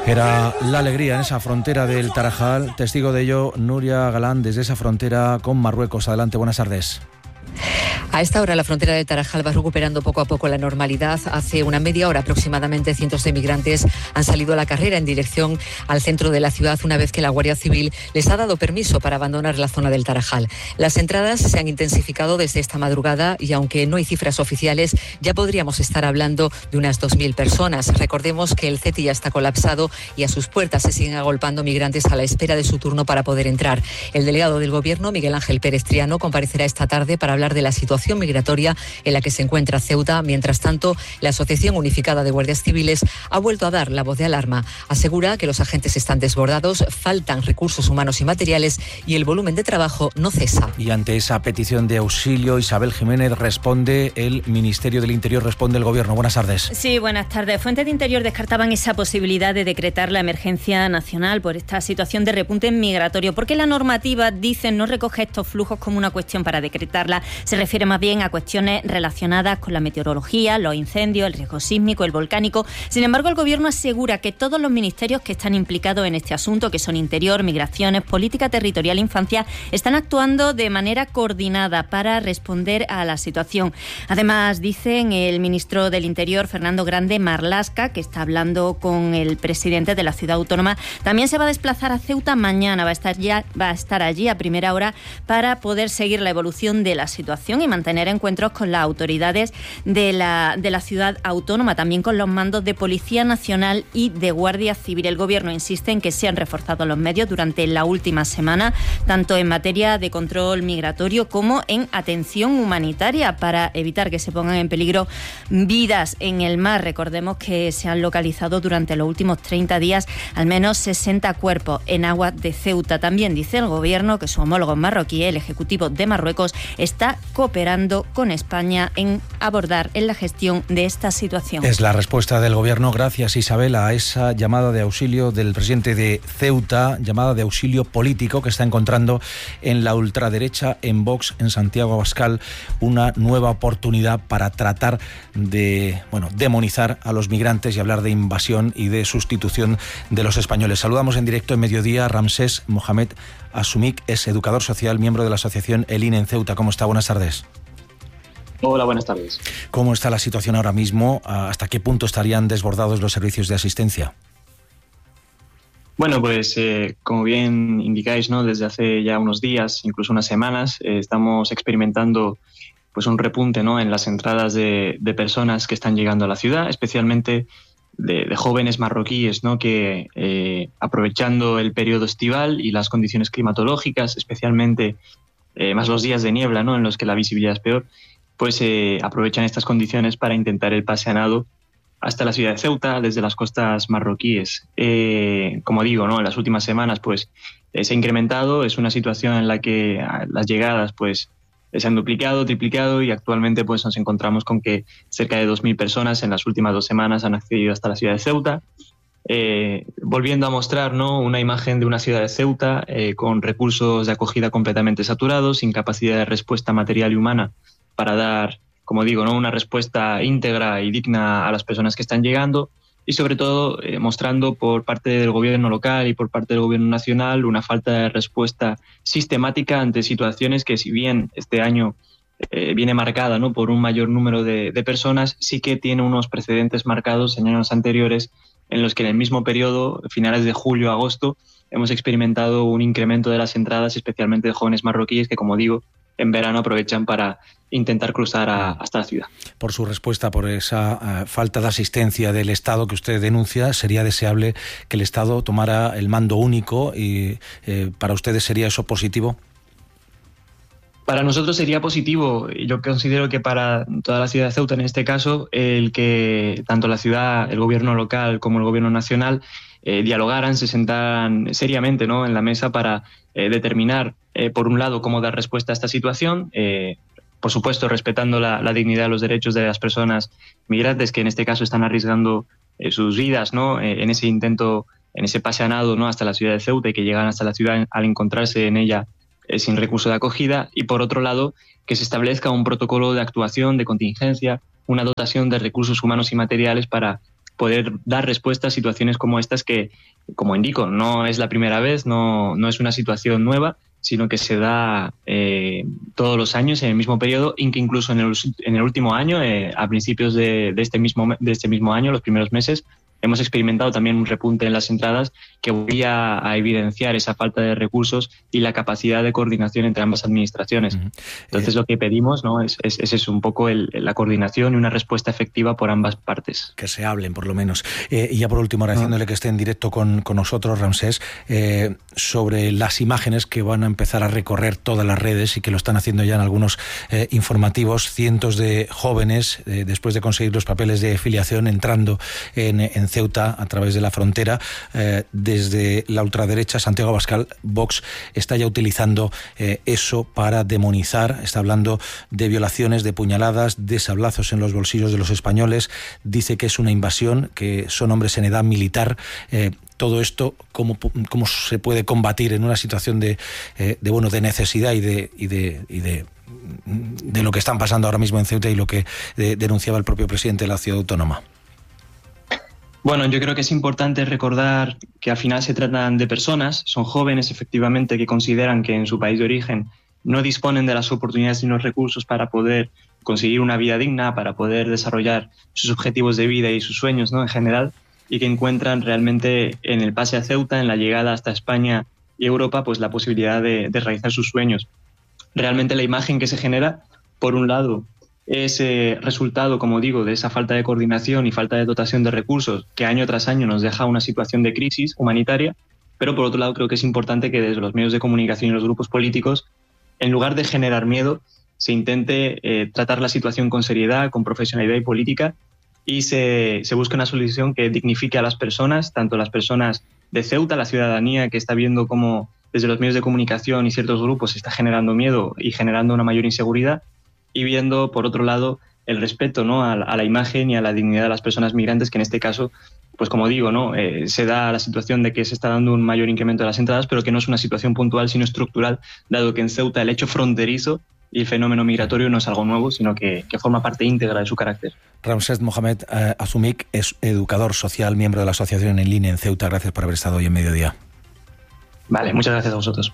Era la alegría en esa frontera del Tarajal. Testigo de ello, Nuria Galán, desde esa frontera con Marruecos. Adelante, buenas tardes. A esta hora la frontera de Tarajal va recuperando poco a poco la normalidad. Hace una media hora aproximadamente cientos de migrantes han salido a la carrera en dirección al centro de la ciudad una vez que la Guardia Civil les ha dado permiso para abandonar la zona del Tarajal. Las entradas se han intensificado desde esta madrugada y aunque no hay cifras oficiales ya podríamos estar hablando de unas 2.000 personas. Recordemos que el CETI ya está colapsado y a sus puertas se siguen agolpando migrantes a la espera de su turno para poder entrar. El delegado del Gobierno, Miguel Ángel Pérez Triano, comparecerá esta tarde para hablar de la situación migratoria en la que se encuentra Ceuta. Mientras tanto, la Asociación Unificada de Guardias Civiles ha vuelto a dar la voz de alarma. Asegura que los agentes están desbordados, faltan recursos humanos y materiales y el volumen de trabajo no cesa. Y ante esa petición de auxilio, Isabel Jiménez, responde el Ministerio del Interior, responde el Gobierno. Buenas tardes. Sí, buenas tardes. Fuentes de Interior descartaban esa posibilidad de decretar la emergencia nacional por esta situación de repunte migratorio, porque la normativa, dicen, no recoge estos flujos como una cuestión para decretarla. Se refiere más bien a cuestiones relacionadas con la meteorología, los incendios, el riesgo sísmico, el volcánico. Sin embargo, el Gobierno asegura que todos los ministerios que están implicados en este asunto, que son Interior, Migraciones, Política Territorial e Infancia, están actuando de manera coordinada para responder a la situación. Además, dicen el ministro del Interior, Fernando Grande Marlaska, que está hablando con el presidente de la ciudad autónoma, también se va a desplazar a Ceuta mañana, va a estar allí a primera hora para poder seguir la evolución de la situación y mantener encuentros con las autoridades de la ciudad autónoma, también con los mandos de Policía Nacional y de Guardia Civil. El Gobierno insiste en que se han reforzado los medios durante la última semana, tanto en materia de control migratorio como en atención humanitaria, para evitar que se pongan en peligro vidas en el mar. Recordemos que se han localizado durante los últimos 30 días al menos 60 cuerpos en aguas de Ceuta. También dice el Gobierno que su homólogo marroquí, el Ejecutivo de Marruecos, está cooperando con España en abordar en la gestión de esta situación. Es la respuesta del Gobierno, gracias Isabel, a esa llamada de auxilio del presidente de Ceuta, llamada de auxilio político que está encontrando en la ultraderecha, en Vox, en Santiago Abascal, una nueva oportunidad para tratar de, demonizar a los migrantes y hablar de invasión y de sustitución de los españoles. Saludamos en directo en Mediodía a Ramsés Mohamed Asumik, es educador social, miembro de la asociación ELIN en Ceuta. ¿Cómo está? Buenas tardes. Hola, buenas tardes. ¿Cómo está la situación ahora mismo? ¿Hasta qué punto estarían desbordados los servicios de asistencia? Bueno, pues como bien indicáis, ¿no? Desde hace ya unos días, incluso unas semanas, estamos experimentando pues un repunte, ¿no? En las entradas de personas que están llegando a la ciudad, especialmente de jóvenes marroquíes, ¿no? Que aprovechando el periodo estival y las condiciones climatológicas, especialmente más los días de niebla, ¿no? En los que la visibilidad es peor, pues aprovechan estas condiciones para intentar el pase a nado hasta la ciudad de Ceuta desde las costas marroquíes. Como digo, ¿no? En las últimas semanas pues se ha incrementado, es una situación en la que las llegadas pues se han duplicado, triplicado y actualmente pues nos encontramos con que cerca de 2.000 personas en las últimas 2 semanas han accedido hasta la ciudad de Ceuta, volviendo a mostrar, ¿no? Una imagen de una ciudad de Ceuta con recursos de acogida completamente saturados, sin capacidad de respuesta material y humana para dar, como digo, ¿no? Una respuesta íntegra y digna a las personas que están llegando y sobre todo mostrando por parte del gobierno local y por parte del gobierno nacional una falta de respuesta sistemática ante situaciones que, si bien este año viene marcada, ¿no? Por un mayor número de personas, sí que tiene unos precedentes marcados en años anteriores en los que en el mismo periodo, finales de julio a agosto, hemos experimentado un incremento de las entradas, especialmente de jóvenes marroquíes que, como digo, en verano aprovechan para intentar cruzar hasta la ciudad. Por su respuesta, por esa falta de asistencia del Estado que usted denuncia, ¿sería deseable que el Estado tomara el mando único y para ustedes sería eso positivo? Para nosotros sería positivo. Yo considero que para toda la ciudad de Ceuta, en este caso, el que tanto la ciudad, el gobierno local como el gobierno nacional dialogaran, se sentaran seriamente, ¿no? En la mesa para determinar, por un lado, cómo dar respuesta a esta situación, por supuesto, respetando la dignidad y los derechos de las personas migrantes que en este caso están arriesgando sus vidas, ¿no? En ese intento, en ese pase a nado, ¿no? Hasta la ciudad de Ceuta y que llegan hasta la ciudad al encontrarse en ella sin recurso de acogida, y por otro lado que se establezca un protocolo de actuación, de contingencia, una dotación de recursos humanos y materiales para poder dar respuesta a situaciones como estas que, como indico, no es la primera vez, no es una situación nueva, sino que se da todos los años en el mismo periodo, incluso en el último año, a principios de este mismo año, los primeros meses, hemos experimentado también un repunte en las entradas que volvía a evidenciar esa falta de recursos y la capacidad de coordinación entre ambas administraciones. Entonces lo que pedimos, ¿no?, es eso, un poco la coordinación y una respuesta efectiva por ambas partes. Que se hablen, por lo menos. Y ya por último, agradeciéndole que esté en directo con nosotros, Ramsés, sobre las imágenes que van a empezar a recorrer todas las redes y que lo están haciendo ya en algunos informativos, cientos de jóvenes, después de conseguir los papeles de filiación, entrando en Ceuta a través de la frontera. Desde la ultraderecha, Santiago Abascal, Vox, está ya utilizando eso para demonizar. Está hablando de violaciones, de puñaladas, de sablazos en los bolsillos de los españoles. Dice que es una invasión, que son hombres en edad militar. Todo esto, ¿cómo se puede combatir en una situación de necesidad y de lo que están pasando ahora mismo en Ceuta y lo que denunciaba el propio presidente de la ciudad autónoma? Bueno, yo creo que es importante recordar que al final se tratan de personas, son jóvenes efectivamente que consideran que en su país de origen no disponen de las oportunidades y los recursos para poder conseguir una vida digna, para poder desarrollar sus objetivos de vida y sus sueños, ¿no?, en general, y que encuentran realmente en el pase a Ceuta, en la llegada hasta España y Europa, pues la posibilidad de realizar sus sueños. Realmente la imagen que se genera, por un lado, es resultado, como digo, de esa falta de coordinación y falta de dotación de recursos que año tras año nos deja una situación de crisis humanitaria, pero por otro lado creo que es importante que desde los medios de comunicación y los grupos políticos, en lugar de generar miedo, se intente tratar la situación con seriedad, con profesionalidad y política, y se busque una solución que dignifique a las personas, tanto las personas de Ceuta, la ciudadanía que está viendo cómo desde los medios de comunicación y ciertos grupos se está generando miedo y generando una mayor inseguridad, y viendo, por otro lado, el respeto, ¿no?, a la imagen y a la dignidad de las personas migrantes, que en este caso, pues como digo, ¿no?, se da la situación de que se está dando un mayor incremento de las entradas, pero que no es una situación puntual, sino estructural, dado que en Ceuta el hecho fronterizo y el fenómeno migratorio no es algo nuevo, sino que forma parte íntegra de su carácter. Ramsés Mohamed Azumik es educador social, miembro de la Asociación En Línea en Ceuta. Gracias por haber estado hoy en Mediodía. Vale, muchas gracias a vosotros.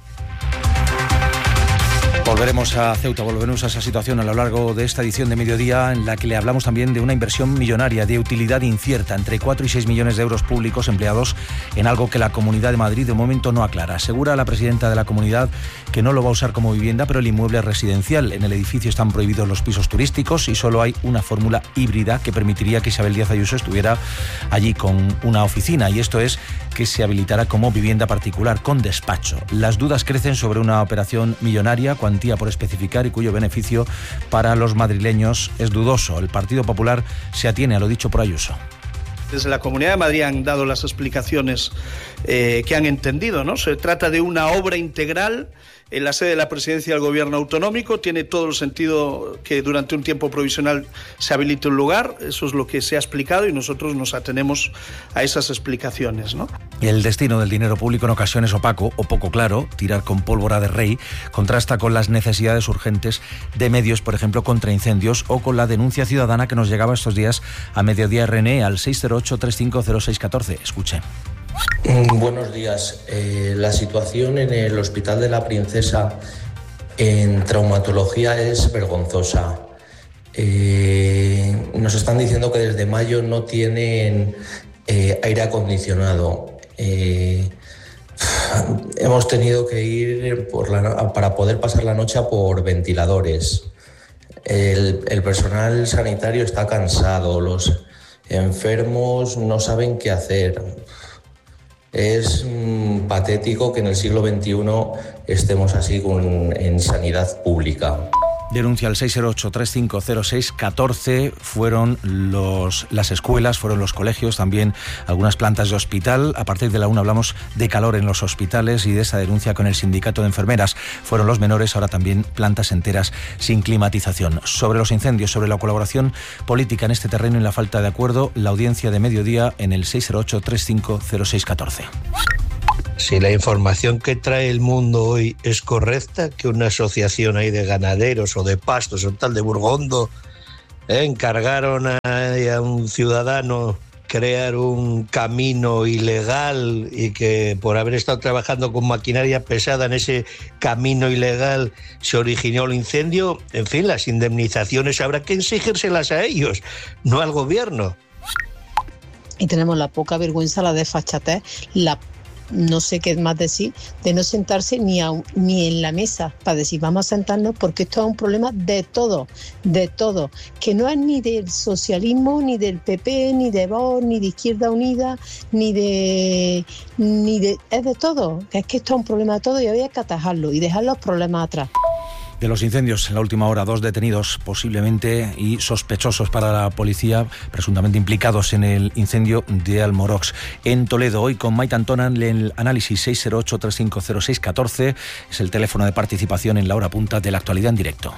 Volveremos a Ceuta, volveremos a esa situación a lo largo de esta edición de Mediodía, en la que le hablamos también de una inversión millonaria de utilidad incierta, entre 4 y 6 millones de euros públicos empleados en algo que la Comunidad de Madrid de momento no aclara. Asegura la presidenta de la comunidad que no lo va a usar como vivienda, pero el inmueble es residencial. En el edificio están prohibidos los pisos turísticos y solo hay una fórmula híbrida que permitiría que Isabel Díaz Ayuso estuviera allí con una oficina, y esto es que se habilitará como vivienda particular con despacho. Las dudas crecen sobre una operación millonaria, cuantía por especificar y cuyo beneficio para los madrileños es dudoso. El Partido Popular se atiene a lo dicho por Ayuso. Desde la Comunidad de Madrid han dado las explicaciones que han entendido, ¿no? Se trata de una obra integral en la sede de la Presidencia del Gobierno Autonómico. Tiene todo el sentido que durante un tiempo provisional se habilite un lugar. Eso es lo que se ha explicado y nosotros nos atenemos a esas explicaciones, ¿no? El destino del dinero público en ocasiones opaco o poco claro, tirar con pólvora de rey, contrasta con las necesidades urgentes de medios, por ejemplo, contra incendios, o con la denuncia ciudadana que nos llegaba estos días a Mediodía RNE al 608-350614. Escuchen. Buenos días. La situación en el Hospital de la Princesa en traumatología es vergonzosa. Nos están diciendo que desde mayo no tienen aire acondicionado. Hemos tenido que ir para poder pasar la noche por ventiladores. El personal sanitario está cansado, los enfermos no saben qué hacer. Es patético que en el siglo XXI estemos así en sanidad pública. Denuncia al 608-350614. Fueron las escuelas, fueron los colegios, también algunas plantas de hospital. A partir de la 1 hablamos de calor en los hospitales y de esa denuncia con el sindicato de enfermeras. Fueron los menores, ahora también plantas enteras sin climatización. Sobre los incendios, sobre la colaboración política en este terreno y la falta de acuerdo, la audiencia de Mediodía en el 608-350614. Si la información que trae El Mundo hoy es correcta, que una asociación ahí de ganaderos o de pastos o tal de Burgondo encargaron a un ciudadano crear un camino ilegal y que por haber estado trabajando con maquinaria pesada en ese camino ilegal se originó el incendio. En fin, las indemnizaciones habrá que exigírselas a ellos, no al gobierno. Y tenemos la poca vergüenza, la desfachatez, no sé qué más decir, de no sentarse ni en la mesa para decir vamos a sentarnos, porque esto es un problema de todo, que no es ni del socialismo, ni del PP, ni de Vox, ni de Izquierda Unida, es de todo, es que esto es un problema de todo y había que atajarlo y dejar los problemas atrás. De los incendios, en la última hora, 2 detenidos posiblemente y sospechosos para la policía, presuntamente implicados en el incendio de Almorox. En Toledo, hoy con Maite Antona, el análisis 608-350614 es el teléfono de participación en la hora punta de la actualidad en directo.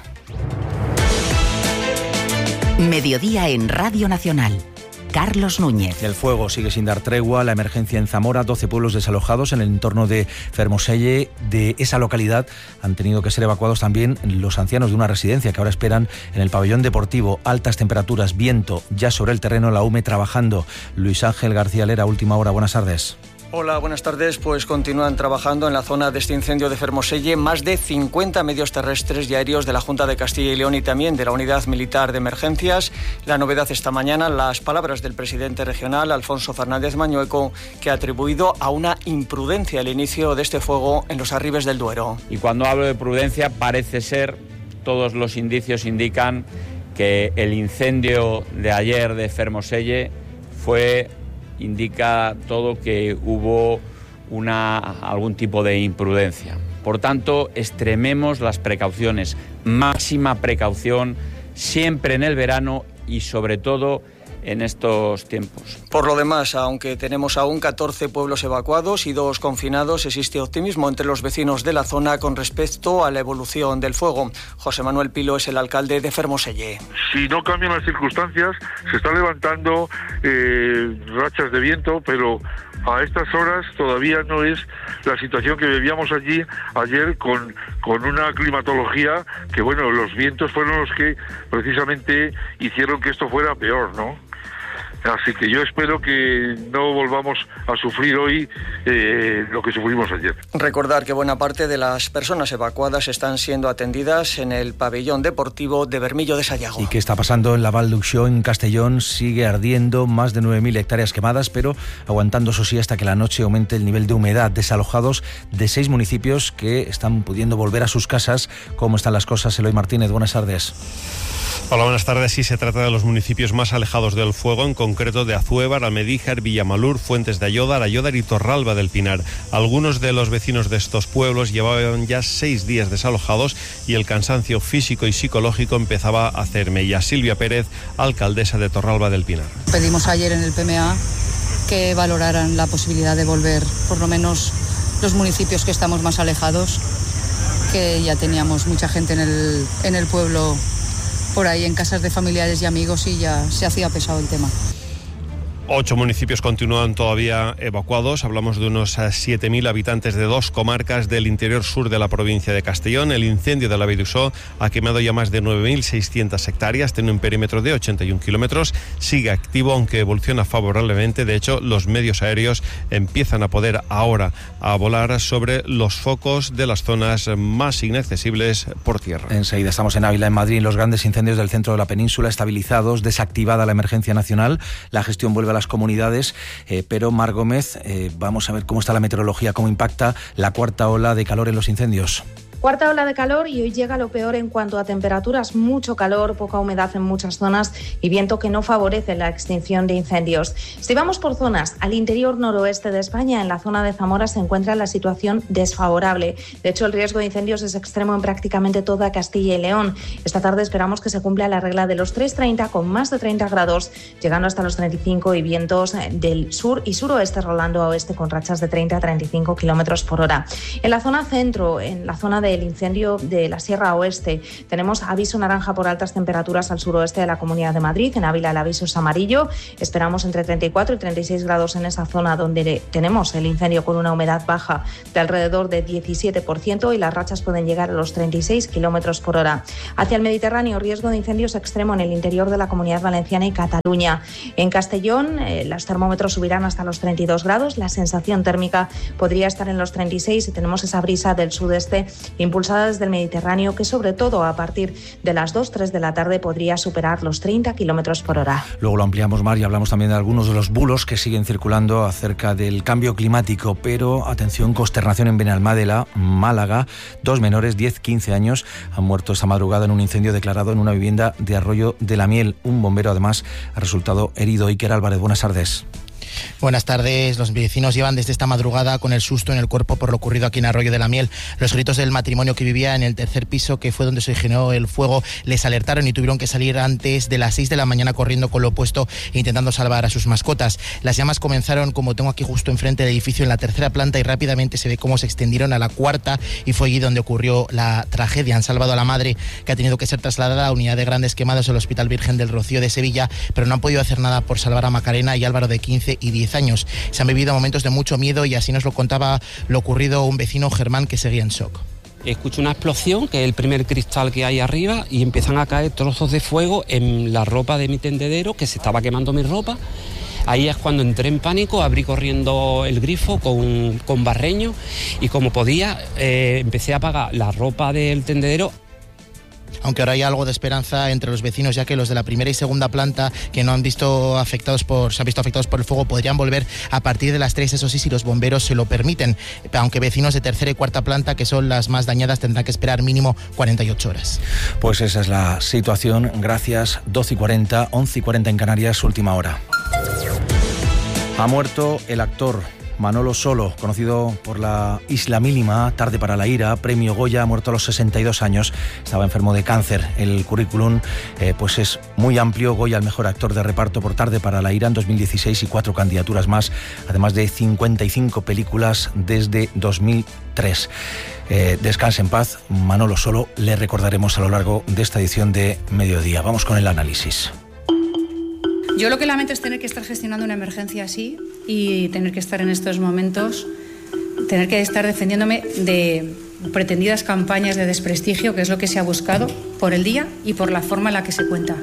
Mediodía en Radio Nacional. Carlos Núñez. El fuego sigue sin dar tregua, la emergencia en Zamora, 12 pueblos desalojados en el entorno de Fermoselle. De esa localidad han tenido que ser evacuados también los ancianos de una residencia que ahora esperan en el pabellón deportivo. Altas temperaturas, viento ya sobre el terreno, la UME trabajando. Luis Ángel García Lera, última hora, buenas tardes. Hola, buenas tardes. Pues continúan trabajando en la zona de este incendio de Fermoselle más de 50 medios terrestres y aéreos de la Junta de Castilla y León y también de la Unidad Militar de Emergencias. La novedad esta mañana, las palabras del presidente regional, Alfonso Fernández Mañueco, que ha atribuido a una imprudencia el inicio de este fuego en los arribes del Duero. Y cuando hablo de prudencia, parece ser, todos los indicios indican que el incendio de ayer de Fermoselle indica todo que hubo algún tipo de imprudencia. Por tanto, extrememos las precauciones, máxima precaución, siempre en el verano y sobre todo en estos tiempos. Por lo demás, aunque tenemos aún 14 pueblos evacuados y 2 confinados, existe optimismo entre los vecinos de la zona con respecto a la evolución del fuego. José Manuel Pilo es el alcalde de Fermoselle. Si no cambian las circunstancias, se están levantando rachas de viento, pero a estas horas todavía no es la situación que vivíamos allí ayer con una climatología que, bueno, los vientos fueron los que precisamente hicieron que esto fuera peor, ¿no? Así que yo espero que no volvamos a sufrir hoy lo que sufrimos ayer. Recordar que buena parte de las personas evacuadas están siendo atendidas en el pabellón deportivo de Bermillo de Sayago. ¿Y qué está pasando en la Val d'Uixó, en Castellón? Sigue ardiendo, más de 9.000 hectáreas quemadas, pero aguantando, eso sí, hasta que la noche aumente el nivel de humedad. Desalojados de 6 municipios que están pudiendo volver a sus casas. ¿Cómo están las cosas? Eloy Martínez, buenas tardes. Hola, buenas tardes. Sí, se trata de los municipios más alejados del fuego, en concreto de Azuévar, Almedíjar, Villamalur, Fuentes de Ayódar y Torralba del Pinar. Algunos de los vecinos de estos pueblos llevaban ya 6 días desalojados y el cansancio físico y psicológico empezaba a hacer mella. Silvia Pérez, alcaldesa de Torralba del Pinar. Pedimos ayer en el PMA que valoraran la posibilidad de volver, por lo menos los municipios que estamos más alejados, que ya teníamos mucha gente en el pueblo, por ahí en casas de familiares y amigos, y ya se hacía pesado el tema. 8 municipios continúan todavía evacuados. Hablamos de unos 7.000 habitantes de 2 comarcas del interior sur de la provincia de Castellón. El incendio de la Val d'Uixó ha quemado ya más de 9.600 hectáreas, tiene un perímetro de 81 kilómetros. Sigue activo, aunque evoluciona favorablemente. De hecho, los medios aéreos empiezan a poder ahora a volar sobre los focos de las zonas más inaccesibles por tierra. Enseguida estamos en Ávila, en Madrid. Los grandes incendios del centro de la península estabilizados, desactivada la emergencia nacional. La gestión vuelve a las comunidades, pero Mar Gómez, vamos a ver cómo está la meteorología, cómo impacta la cuarta ola de calor en los incendios. Cuarta ola de calor y hoy llega lo peor en cuanto a temperaturas, mucho calor, poca humedad en muchas zonas y viento que no favorece la extinción de incendios. Si vamos por zonas, al interior noroeste de España, en la zona de Zamora se encuentra la situación desfavorable. De hecho, el riesgo de incendios es extremo en prácticamente toda Castilla y León. Esta tarde esperamos que se cumpla la regla de los 3.30 con más de 30 grados, llegando hasta los 35 y vientos del sur y suroeste rolando a oeste con rachas de 30 a 35 kilómetros por hora. En la zona centro, en la zona de el incendio de la Sierra Oeste. Tenemos aviso naranja por altas temperaturas al suroeste de la Comunidad de Madrid. En Ávila el aviso es amarillo. Esperamos entre 34 y 36 grados en esa zona donde tenemos el incendio con una humedad baja de alrededor de 17% y las rachas pueden llegar a los 36 kilómetros por hora. Hacia el Mediterráneo, riesgo de incendios extremo en el interior de la Comunidad Valenciana y Cataluña. En Castellón, los termómetros subirán hasta los 32 grados. La sensación térmica podría estar en los 36 y tenemos esa brisa del sudeste impulsada desde el Mediterráneo que sobre todo a partir de las 2-3 de la tarde podría superar los 30 kilómetros por hora. Luego lo ampliamos más y hablamos también de algunos de los bulos que siguen circulando acerca del cambio climático, pero atención, consternación en Benalmádena, Málaga. 2 menores, 10-15 años, han muerto esta madrugada en un incendio declarado en una vivienda de Arroyo de la Miel. Un bombero además ha resultado herido. Iker Álvarez, buenas tardes. Buenas tardes. Los vecinos llevan desde esta madrugada con el susto en el cuerpo por lo ocurrido aquí en Arroyo de la Miel. Los gritos del matrimonio que vivía en el tercer piso, que fue donde se originó el fuego, les alertaron y tuvieron que salir antes de las 6 de la mañana corriendo con lo opuesto e intentando salvar a sus mascotas. Las llamas comenzaron, como tengo aquí justo enfrente del edificio, en la tercera planta y rápidamente se ve cómo se extendieron a la cuarta y fue allí donde ocurrió la tragedia. Han salvado a la madre, que ha tenido que ser trasladada a la unidad de grandes quemados del Hospital Virgen del Rocío de Sevilla, pero no han podido hacer nada por salvar a Macarena y Álvaro, de 15 y 10 años. Se han vivido momentos de mucho miedo y así nos lo contaba lo ocurrido un vecino, Germán, que seguía en shock. Escucho una explosión, que es el primer cristal que hay arriba, y empiezan a caer trozos de fuego en la ropa de mi tendedero, que se estaba quemando mi ropa. Ahí es cuando entré en pánico, abrí corriendo el grifo con barreño y como podía empecé a apagar la ropa del tendedero. Aunque ahora hay algo de esperanza entre los vecinos, ya que los de la primera y segunda planta que no han visto afectados se han visto afectados por el fuego podrían volver a partir de las 3, eso sí, si los bomberos se lo permiten. Aunque vecinos de tercera y cuarta planta, que son las más dañadas, tendrán que esperar mínimo 48 horas. Pues esa es la situación. Gracias. 12:40, 11:40 en Canarias, última hora. Ha muerto el actor Manolo Solo, conocido por la Isla Mínima, Tarde para la ira, premio Goya, ha muerto a los 62 años, estaba enfermo de cáncer. El currículum pues es muy amplio: Goya al mejor actor de reparto por Tarde para la ira en 2016 y 4 candidaturas más, además de 55 películas desde 2003. Descanse en paz, Manolo Solo, le recordaremos a lo largo de esta edición de Mediodía. Vamos con el análisis. Yo lo que lamento es tener que estar gestionando una emergencia así y tener que estar en estos momentos, tener que estar defendiéndome de pretendidas campañas de desprestigio, que es lo que se ha buscado por el día y por la forma en la que se cuenta.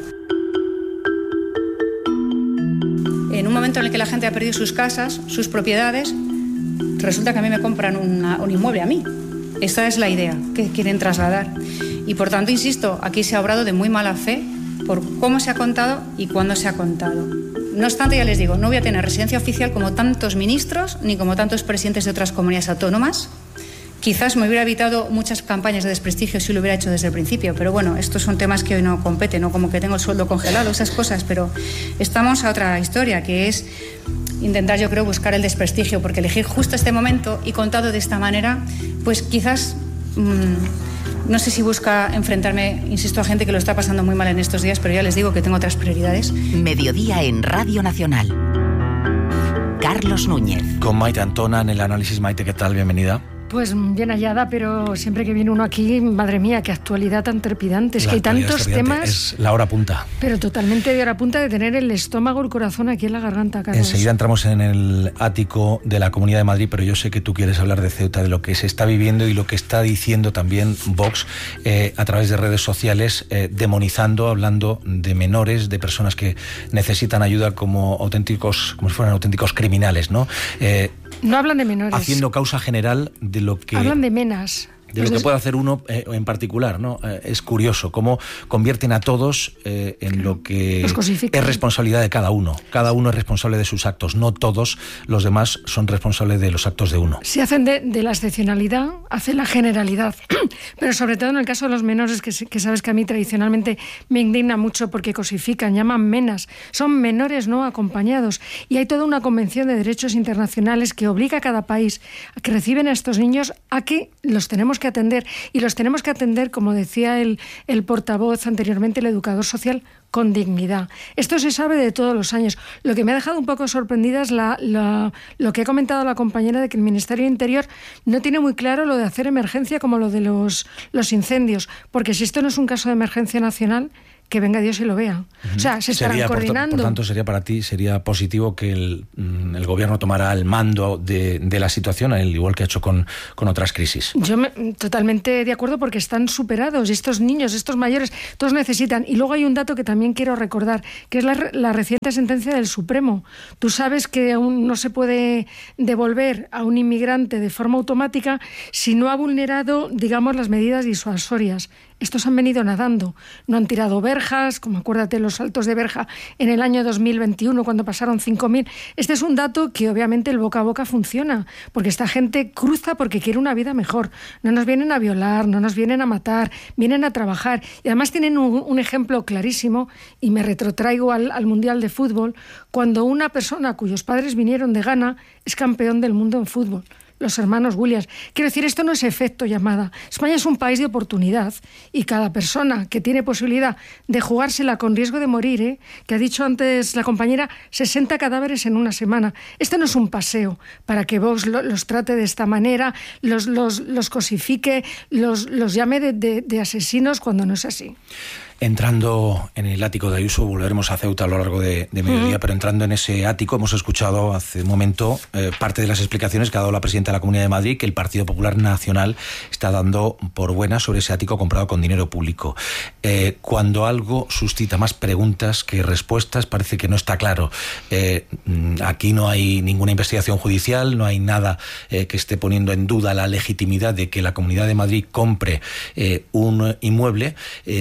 En un momento en el que la gente ha perdido sus casas, sus propiedades, resulta que a mí me compran un inmueble a mí. Esta es la idea que quieren trasladar. Y por tanto, insisto, aquí se ha obrado de muy mala fe por cómo se ha contado y cuándo se ha contado. No obstante, ya les digo, no voy a tener residencia oficial como tantos ministros ni como tantos presidentes de otras comunidades autónomas. Quizás me hubiera evitado muchas campañas de desprestigio si lo hubiera hecho desde el principio, pero bueno, estos son temas que hoy no competen, no como que tengo el sueldo congelado, esas cosas, pero estamos a otra historia, que es intentar, yo creo, buscar el desprestigio, porque elegir justo este momento y contado de esta manera, pues quizás no sé si busca enfrentarme, insisto, a gente que lo está pasando muy mal en estos días, pero ya les digo que tengo otras prioridades. Mediodía en Radio Nacional. Carlos Núñez. Con Maite Antona en el análisis. Maite, ¿qué tal? Bienvenida. Pues bien hallada, pero siempre que viene uno aquí, madre mía, qué actualidad tan trepidante. Es que hay tantos temas... Es la hora punta. Pero totalmente de hora punta, de tener el estómago, el corazón aquí en la garganta, Carlos. Enseguida entramos en el ático de la Comunidad de Madrid, pero yo sé que tú quieres hablar de Ceuta, de lo que se está viviendo y lo que está diciendo también Vox a través de redes sociales, demonizando, hablando de menores, de personas que necesitan ayuda como si fueran auténticos criminales, ¿no? No hablan de menores. Haciendo causa general de lo que... Hablan de menas. De lo que puede hacer uno en particular, ¿no? Es curioso cómo convierten a todos en lo que es responsabilidad de cada uno. Cada uno es responsable de sus actos, no todos los demás son responsables de los actos de uno. Si hacen de la excepcionalidad, hacen la generalidad. Pero sobre todo en el caso de los menores, que sabes que a mí tradicionalmente me indigna mucho porque cosifican, llaman menas. Son menores no acompañados. Y hay toda una convención de derechos internacionales que obliga a cada país a que reciben a estos niños a que los tenemos tenemos que atender, y los tenemos que atender, como decía el portavoz anteriormente, el educador social, con dignidad. Esto se sabe de todos los años. Lo que me ha dejado un poco sorprendida es lo que ha comentado la compañera, de que el Ministerio de Interior no tiene muy claro lo de hacer emergencia como lo de los incendios, porque si esto no es un caso de emergencia nacional, que venga Dios y lo vea. O sea, se estarán coordinando. Por tanto, sería positivo que el gobierno tomara el mando de la situación, al igual que ha hecho con otras crisis. Yo totalmente de acuerdo, porque están superados, y estos niños, estos mayores, todos necesitan. Y luego hay un dato que también quiero recordar, que es la reciente sentencia del Supremo. Tú sabes que aún no se puede devolver a un inmigrante de forma automática si no ha vulnerado, digamos, las medidas disuasorias. Estos han venido nadando, no han tirado verjas, como acuérdate los saltos de verja en el año 2021 cuando pasaron 5.000. Este es un dato que obviamente el boca a boca funciona, porque esta gente cruza porque quiere una vida mejor. No nos vienen a violar, no nos vienen a matar, vienen a trabajar. Y además tienen un ejemplo clarísimo, y me retrotraigo al Mundial de Fútbol, cuando una persona cuyos padres vinieron de Ghana es campeón del mundo en fútbol. Los hermanos Williams. Quiero decir, esto no es efecto llamada. España es un país de oportunidad, y cada persona que tiene posibilidad de jugársela con riesgo de morir, que ha dicho antes la compañera, 60 cadáveres en una semana. Esto no es un paseo para que Vox los trate de esta manera, los cosifique, los llame de asesinos, cuando no es así. Entrando en el ático de Ayuso, volveremos a Ceuta a lo largo de mediodía, pero entrando en ese ático, hemos escuchado hace un momento parte de las explicaciones que ha dado la presidenta de la Comunidad de Madrid, que el Partido Popular Nacional está dando por buena sobre ese ático comprado con dinero público. Cuando algo suscita más preguntas que respuestas, parece que no está claro. Aquí no hay ninguna investigación judicial, no hay nada que esté poniendo en duda la legitimidad de que la Comunidad de Madrid compre un inmueble.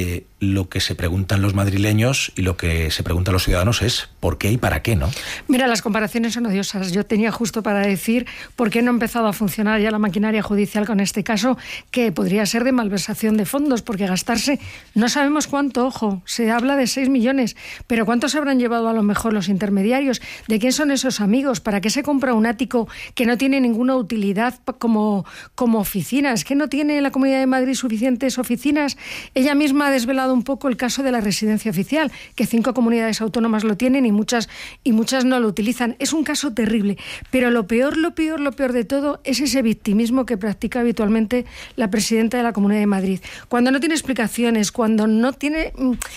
Lo que se preguntan los madrileños y lo que se preguntan los ciudadanos es ¿por qué y para qué, no? Mira, las comparaciones son odiosas. Yo tenía justo para decir por qué no ha empezado a funcionar ya la maquinaria judicial con este caso, que podría ser de malversación de fondos, porque gastarse no sabemos cuánto, ojo, se habla de 6 millones, pero ¿cuántos habrán llevado a lo mejor los intermediarios? ¿De quién son esos amigos? ¿Para qué se compra un ático que no tiene ninguna utilidad como oficina? ¿Es que no tiene la Comunidad de Madrid suficientes oficinas? Ella misma ha desvelado un poco el caso de la residencia oficial, que 5 comunidades autónomas lo tienen y muchas no lo utilizan. Es un caso terrible, pero lo peor de todo es ese victimismo que practica habitualmente la presidenta de la Comunidad de Madrid. Cuando no tiene explicaciones, cuando no tiene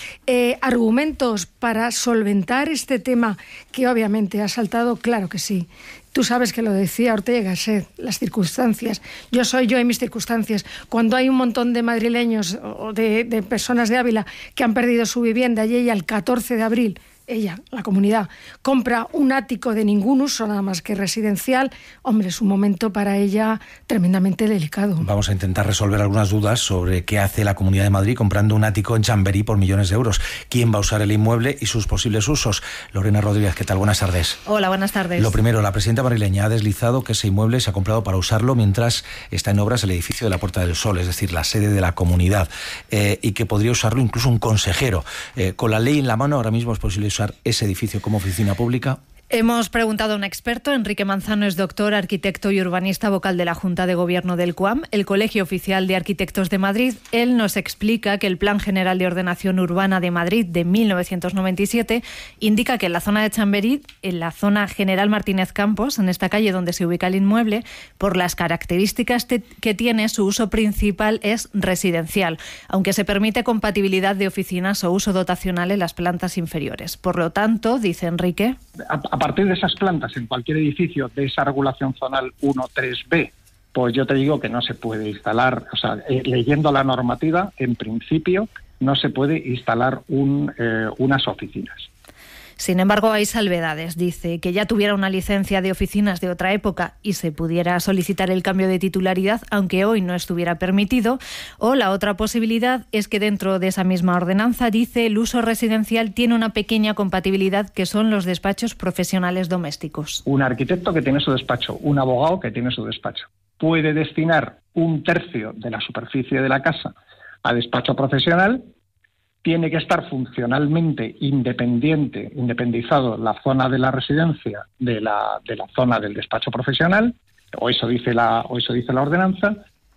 argumentos para solventar este tema, que obviamente ha saltado, claro que sí. Tú sabes que lo decía Ortega y Gasset, las circunstancias. Yo soy yo y mis circunstancias. Cuando hay un montón de madrileños o de personas de Ávila que han perdido su vivienda, y ella el 14 de abril, ella, la comunidad, compra un ático de ningún uso, nada más que residencial, hombre, es un momento para ella tremendamente delicado. Vamos a intentar resolver algunas dudas sobre qué hace la Comunidad de Madrid comprando un ático en Chamberí por millones de euros. ¿Quién va a usar el inmueble y sus posibles usos? Lorena Rodríguez, ¿qué tal? Buenas tardes. Hola, buenas tardes. Lo primero, la presidenta madrileña ha deslizado que ese inmueble se ha comprado para usarlo mientras está en obras el edificio de la Puerta del Sol, es decir, la sede de la comunidad, y que podría usarlo incluso un consejero. Con la ley en la mano, ahora mismo es posible usar ese edificio como oficina pública. Hemos preguntado a un experto. Enrique Manzano es doctor, arquitecto y urbanista, vocal de la Junta de Gobierno del CUAM, el Colegio Oficial de Arquitectos de Madrid. Él nos explica que el Plan General de Ordenación Urbana de Madrid de 1997 indica que en la zona de Chamberí, en la zona General Martínez Campos, en esta calle donde se ubica el inmueble, por las características que tiene, su uso principal es residencial, aunque se permite compatibilidad de oficinas o uso dotacional en las plantas inferiores. Por lo tanto, dice Enrique, a partir de esas plantas en cualquier edificio de esa regulación zonal 1-3B, pues yo te digo que no se puede instalar, o sea, leyendo la normativa, en principio no se puede instalar unas oficinas. Sin embargo, hay salvedades. Dice que ya tuviera una licencia de oficinas de otra época y se pudiera solicitar el cambio de titularidad, aunque hoy no estuviera permitido. O la otra posibilidad es que dentro de esa misma ordenanza, dice, el uso residencial tiene una pequeña compatibilidad, que son los despachos profesionales domésticos. Un arquitecto que tiene su despacho, un abogado que tiene su despacho, puede destinar 1/3 de la superficie de la casa a despacho profesional. Tiene que estar funcionalmente independizado la zona de la residencia de la zona del despacho profesional, o eso dice la ordenanza.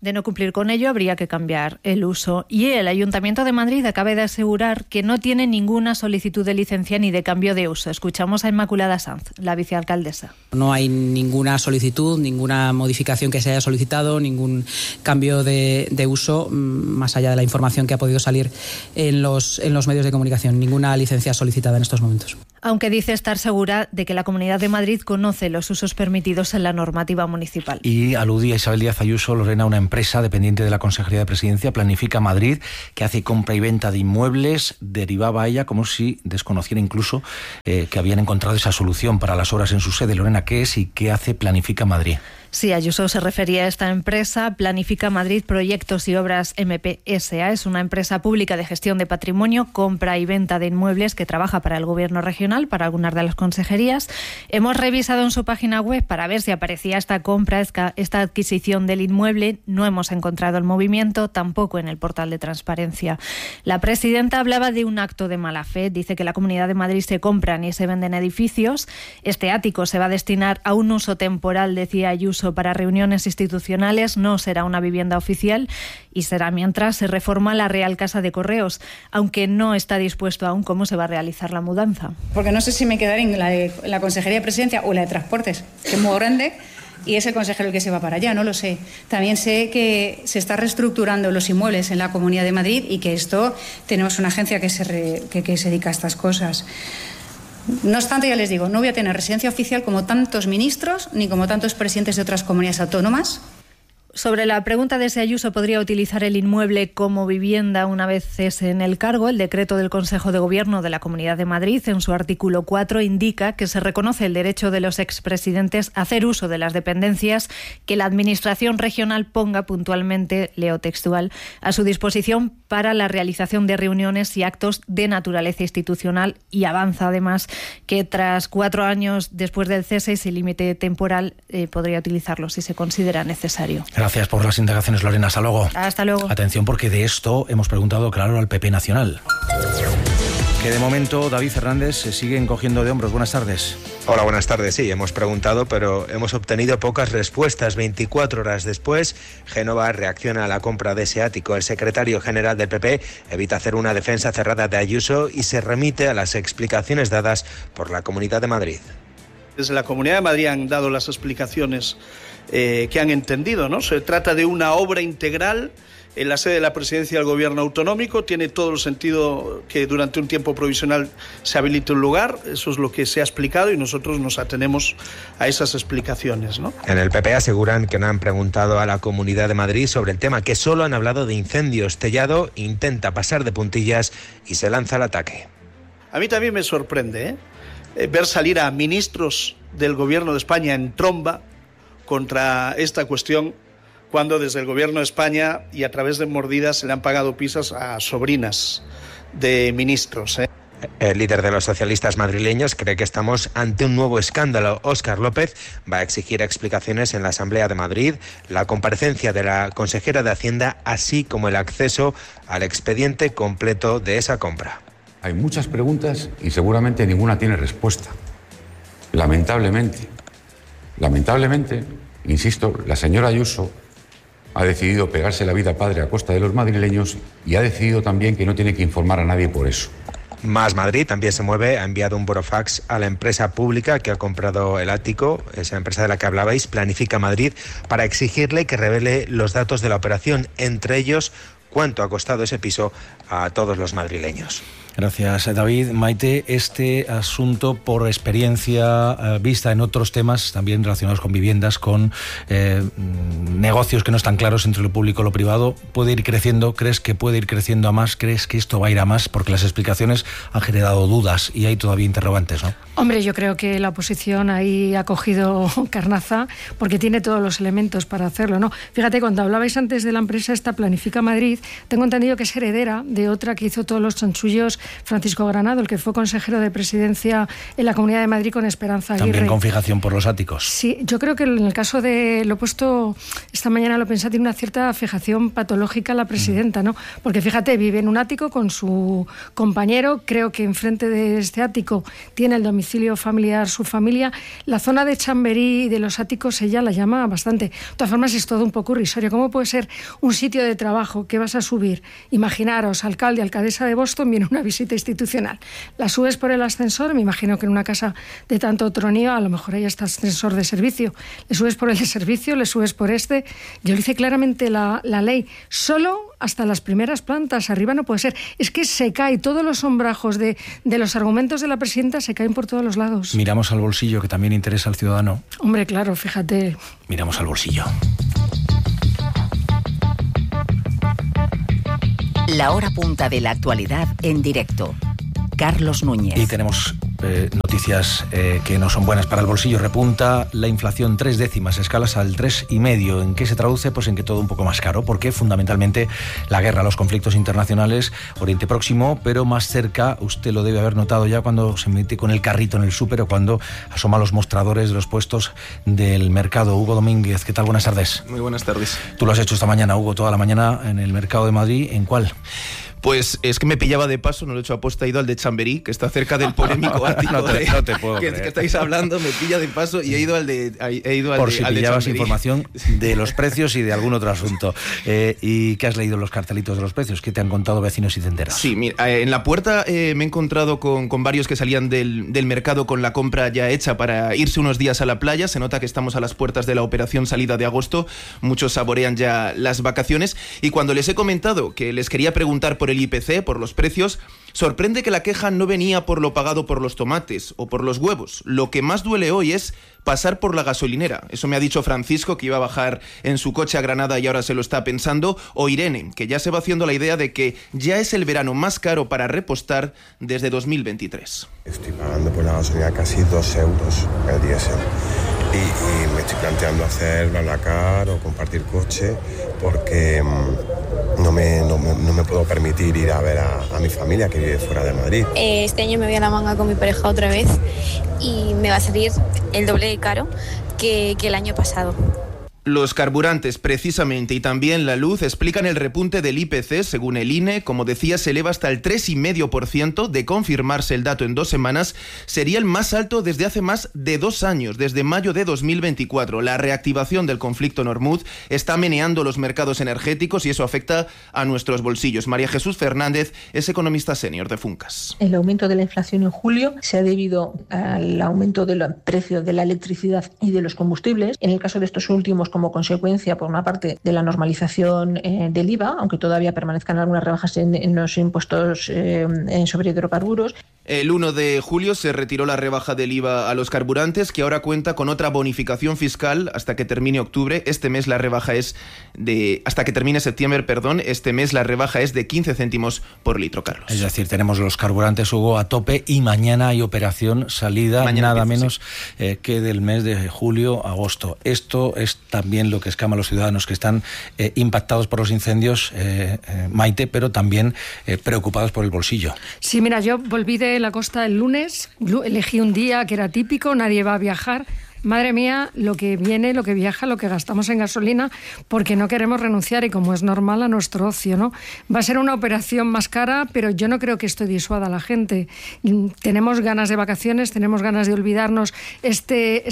De no cumplir con ello, habría que cambiar el uso. Y el Ayuntamiento de Madrid acaba de asegurar que no tiene ninguna solicitud de licencia ni de cambio de uso. Escuchamos a Inmaculada Sanz, la vicealcaldesa. No hay ninguna solicitud, ninguna modificación que se haya solicitado, ningún cambio de uso, más allá de la información que ha podido salir en los medios de comunicación. Ninguna licencia solicitada en estos momentos. Aunque dice estar segura de que la Comunidad de Madrid conoce los usos permitidos en la normativa municipal. Y aludía Isabel Díaz Ayuso, Lorena, una empresa dependiente de la Consejería de Presidencia, Planifica Madrid, que hace compra y venta de inmuebles. Derivaba a ella como si desconociera incluso que habían encontrado esa solución para las obras en su sede. Lorena, ¿qué es y qué hace Planifica Madrid? Sí, Ayuso se refería a esta empresa, Planifica Madrid Proyectos y Obras MPSA. Es una empresa pública de gestión de patrimonio, compra y venta de inmuebles que trabaja para el Gobierno regional, para algunas de las consejerías. Hemos revisado en su página web para ver si aparecía esta compra, esta adquisición del inmueble. No hemos encontrado el movimiento, tampoco en el portal de transparencia. La presidenta hablaba de un acto de mala fe. Dice que en la Comunidad de Madrid se compran y se venden edificios. Este ático se va a destinar a un uso temporal, decía Ayuso, para reuniones institucionales, no será una vivienda oficial y será mientras se reforma la Real Casa de Correos, aunque no está dispuesto aún cómo se va a realizar la mudanza. Porque no sé si me quedaré en la Consejería de Presidencia o la de Transportes, que es muy grande, y es el consejero el que se va para allá, no lo sé. También sé que se está reestructurando los inmuebles en la Comunidad de Madrid y que esto tenemos una agencia que se dedica a estas cosas. No obstante, ya les digo, no voy a tener residencia oficial como tantos ministros ni como tantos presidentes de otras comunidades autónomas. Sobre la pregunta de si Ayuso podría utilizar el inmueble como vivienda una vez cese en el cargo, el decreto del Consejo de Gobierno de la Comunidad de Madrid, en su artículo 4, indica que se reconoce el derecho de los expresidentes a hacer uso de las dependencias que la Administración regional ponga puntualmente, leo textual, a su disposición para la realización de reuniones y actos de naturaleza institucional, y avanza además que tras 4 años después del cese, ese límite temporal podría utilizarlo si se considera necesario. Gracias por las indagaciones, Lorena. Hasta luego. Hasta luego. Atención, porque de esto hemos preguntado, claro, al PP Nacional. Que de momento David Fernández se sigue encogiendo de hombros. Buenas tardes. Hola, buenas tardes. Sí, hemos preguntado, pero hemos obtenido pocas respuestas. 24 horas después, Génova reacciona a la compra de ese ático. El secretario general del PP evita hacer una defensa cerrada de Ayuso y se remite a las explicaciones dadas por la Comunidad de Madrid. Desde la Comunidad de Madrid han dado las explicaciones que han entendido, ¿no? Se trata de una obra integral en la sede de la Presidencia del Gobierno autonómico. Tiene todo el sentido que durante un tiempo provisional se habilite un lugar. Eso es lo que se ha explicado y nosotros nos atenemos a esas explicaciones, ¿no? En el PP aseguran que no han preguntado a la Comunidad de Madrid sobre el tema, que solo han hablado de incendios. Tellado intenta pasar de puntillas y se lanza al ataque. A mí también me sorprende ver salir a ministros del Gobierno de España en tromba contra esta cuestión, cuando desde el Gobierno de España y a través de mordidas se le han pagado pizzas a sobrinas de ministros. El líder de los socialistas madrileños cree que estamos ante un nuevo escándalo. Óscar López va a exigir explicaciones en la Asamblea de Madrid, la comparecencia de la consejera de Hacienda, así como el acceso al expediente completo de esa compra. Hay muchas preguntas y seguramente ninguna tiene respuesta. Lamentablemente, insisto, la señora Ayuso ha decidido pegarse la vida padre a costa de los madrileños y ha decidido también que no tiene que informar a nadie por eso. Más Madrid también se mueve, ha enviado un burofax a la empresa pública que ha comprado el ático, esa empresa de la que hablabais, Planifica Madrid, para exigirle que revele los datos de la operación, entre ellos cuánto ha costado ese piso a todos los madrileños. Gracias, David. Maite, este asunto, por experiencia vista en otros temas también relacionados con viviendas, con negocios que no están claros entre lo público y lo privado, ¿puede ir creciendo? ¿Crees que puede ir creciendo a más? ¿Crees que esto va a ir a más? Porque las explicaciones han generado dudas y hay todavía interrogantes, ¿no? Hombre, yo creo que la oposición ahí ha cogido carnaza porque tiene todos los elementos para hacerlo, ¿no? Fíjate, cuando hablabais antes de la empresa esta Planifica Madrid, tengo entendido que es heredera de otra que hizo todos los chanchullos Francisco Granado, el que fue consejero de Presidencia en la Comunidad de Madrid con Esperanza Aguirre. También con fijación por los áticos. Sí, yo creo que en el caso de, lo he puesto esta mañana, lo pensé, tiene una cierta fijación patológica la presidenta, ¿no? Porque fíjate, vive en un ático con su compañero, creo que enfrente de este ático tiene el domicilio familiar su familia. La zona de Chamberí y de los áticos ella la llama bastante. De todas formas es todo un poco irrisorio. ¿Cómo puede ser un sitio de trabajo que vas a subir? Imaginaros, alcalde, alcaldesa de Boston, viene una visita institucional. La subes por el ascensor, me imagino que en una casa de tanto tronío a lo mejor hay hasta ascensor de servicio. Le subes por el de servicio, le subes por este. Yo le hice claramente la ley. Solo hasta las primeras plantas, arriba no puede ser. Es que se cae, todos los sombrajos de los argumentos de la presidenta se caen por todos los lados. Miramos al bolsillo, que también interesa al ciudadano. Hombre, claro, fíjate. Miramos al bolsillo. La hora punta de la actualidad en directo. Carlos Núñez. Y tenemos noticias que no son buenas para el bolsillo. Repunta la inflación 3 décimas, escalas al 3,5. ¿En qué se traduce? Pues en que todo un poco más caro, porque fundamentalmente la guerra, los conflictos internacionales, Oriente Próximo, pero más cerca, usted lo debe haber notado ya cuando se mete con el carrito en el súper o cuando asoma a los mostradores de los puestos del mercado. Hugo Domínguez, ¿qué tal? Buenas tardes. Muy buenas tardes. Tú lo has hecho esta mañana, Hugo, toda la mañana en el mercado de Madrid. ¿En cuál? Pues es que me pillaba de paso, no lo he hecho aposta, he ido al de Chamberí, que está cerca del polémico ático no te puedo que creer. estáis hablando, me pilla de paso y he ido al de Por si al de pillabas Chamberí. información de los precios y de algún otro asunto. ¿Y qué has leído en los cartelitos de los precios? ¿Qué te han contado vecinos y tenderos? Sí, mira, en la puerta me he encontrado con varios que salían del mercado con la compra ya hecha para irse unos días a la playa. Se nota que estamos a las puertas de la operación salida de agosto. Muchos saborean ya las vacaciones. Y cuando les he comentado que les quería preguntar por el IPC, por los precios, sorprende que la queja no venía por lo pagado por los tomates o por los huevos. Lo que más duele hoy es pasar por la gasolinera. Eso me ha dicho Francisco, que iba a bajar en su coche a Granada y ahora se lo está pensando, o Irene, que ya se va haciendo la idea de que ya es el verano más caro para repostar desde 2023. Estoy pagando por la gasolina casi 2 euros el diésel y me estoy planteando hacer BlaBlaCar o compartir coche porque no me puedo permitir ir a ver a mi familia que vive fuera de Madrid. Este año me voy a la manga con mi pareja otra vez y me va a salir el doble de caro que el año pasado. Los carburantes, precisamente, y también la luz explican el repunte del IPC. Según el INE, como decía, se eleva hasta el 3,5%. De confirmarse el dato en 2 semanas, sería el más alto desde hace más de 2 años, desde mayo de 2024. La reactivación del conflicto en Hormuz está meneando los mercados energéticos y eso afecta a nuestros bolsillos. María Jesús Fernández es economista senior de Funcas. El aumento de la inflación en julio se ha debido al aumento del precio de la electricidad y de los combustibles. En el caso de estos últimos, como consecuencia, por una parte, de la normalización del IVA, aunque todavía permanezcan algunas rebajas en los impuestos sobre hidrocarburos. El 1 de julio se retiró la rebaja del IVA a los carburantes, que ahora cuenta con otra bonificación fiscal hasta que termine octubre. Este mes la rebaja es hasta que termine septiembre, este mes la rebaja es de 15 céntimos por litro, Carlos. Es decir, tenemos los carburantes, Hugo, a tope y mañana hay operación salida, mañana nada menos que del mes de julio-agosto. Esto es también lo que escama a los ciudadanos que están impactados por los incendios, Maite, pero también preocupados por el bolsillo. Sí, mira, yo volví de la costa el lunes, elegí un día que era típico, nadie va a viajar. Madre mía, lo que viene, lo que viaja, lo que gastamos en gasolina, porque no queremos renunciar, y como es normal, a nuestro ocio, ¿no? Va a ser una operación más cara, pero yo no creo que esto disuada a la gente. Tenemos ganas de vacaciones, tenemos ganas de olvidarnos este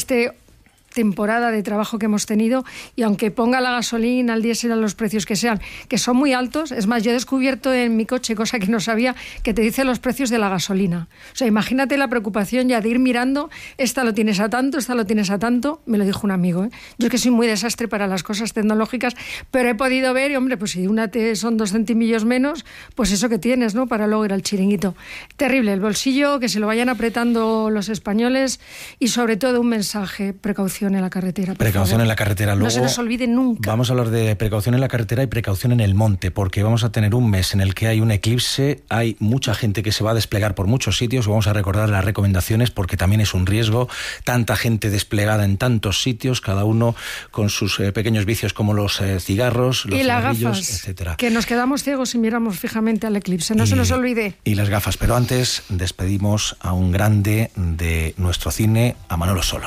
temporada de trabajo que hemos tenido, y aunque ponga la gasolina, el diésel a los precios que sean, que son muy altos, es más, yo he descubierto en mi coche, cosa que no sabía, que te dice los precios de la gasolina. O sea, imagínate la preocupación ya de ir mirando, esta lo tienes a tanto, esta lo tienes a tanto, me lo dijo un amigo, ¿eh? Yo es que soy muy desastre para las cosas tecnológicas, pero he podido ver, y hombre, pues si una son 2 centimillos menos, pues eso que tienes, ¿no? Para luego ir al chiringuito. Terrible, el bolsillo, que se lo vayan apretando los españoles, y sobre todo un mensaje, precaución precaución en la carretera. Precaución en la carretera. Luego, no se nos olvide nunca. Vamos a hablar de precaución en la carretera y precaución en el monte, porque vamos a tener un mes en el que hay un eclipse, hay mucha gente que se va a desplegar por muchos sitios. Vamos a recordar las recomendaciones porque también es un riesgo. Tanta gente desplegada en tantos sitios, cada uno con sus pequeños vicios como los cigarros, los cigarrillos, etcétera. Que nos quedamos ciegos si miramos fijamente al eclipse, no se nos olvide. Y las gafas, pero antes despedimos a un grande de nuestro cine, a Manolo Solo.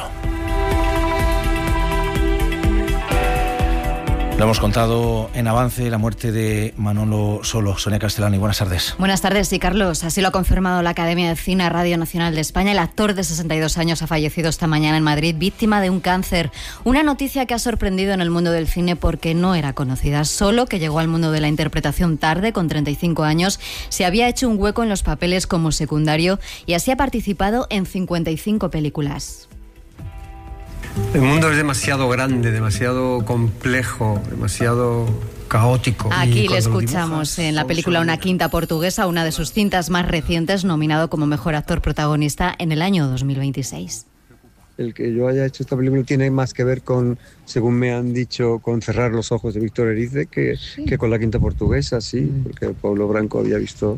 Lo hemos contado en avance, la muerte de Manolo Solo. Sonia Castellani, buenas tardes. Buenas tardes, sí, Carlos. Así lo ha confirmado la Academia de Cine Radio Nacional de España. El actor de 62 años ha fallecido esta mañana en Madrid, víctima de un cáncer. Una noticia que ha sorprendido en el mundo del cine porque no era conocida. Solo, que llegó al mundo de la interpretación tarde, con 35 años, se había hecho un hueco en los papeles como secundario y así ha participado en 55 películas. El mundo es demasiado grande, demasiado complejo, demasiado caótico. Aquí le escuchamos en la película Una quinta portuguesa, una de sus cintas más recientes, nominado como mejor actor protagonista en el año 2026. El que yo haya hecho esta película tiene más que ver con, según me han dicho, con Cerrar los ojos de Víctor Erice que con La quinta portuguesa, sí, porque Pablo Branco había visto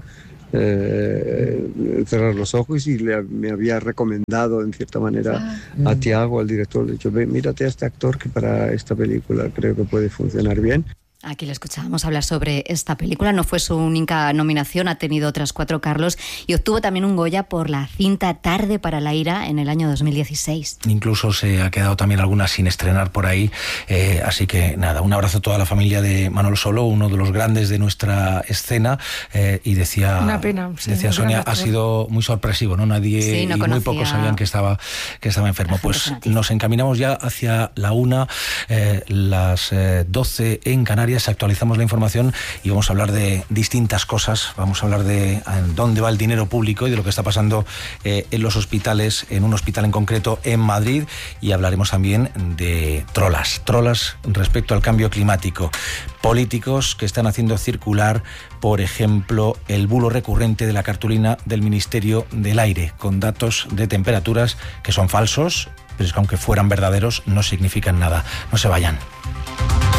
Cerrar los ojos y me había recomendado en cierta manera a Tiago, al director, le he dicho, mírate a este actor que para esta película creo que puede funcionar bien. Aquí le escuchábamos hablar sobre esta película. No fue su única nominación, ha tenido otras 4, Carlos, y obtuvo también un Goya por la cinta Tarde para la ira en el año 2016. Incluso se ha quedado también alguna sin estrenar por ahí, así que nada, un abrazo a toda la familia de Manolo Solo, uno de los grandes de nuestra escena, y decía, una pena, sí, decía Sonia, ha sido muy sorpresivo, ¿no? Nadie, sí, no y muy pocos sabían que estaba enfermo. Pues nos encaminamos ya hacia la 1, las 12 en Canarias. Actualizamos la información y vamos a hablar de distintas cosas. Vamos a hablar de dónde va el dinero público y de lo que está pasando en los hospitales, en un hospital en concreto en Madrid, y hablaremos también de trolas respecto al cambio climático. Políticos que están haciendo circular, por ejemplo, el bulo recurrente de la cartulina del Ministerio del Aire, con datos de temperaturas que son falsos, pero es que aunque fueran verdaderos no significan nada. No se vayan.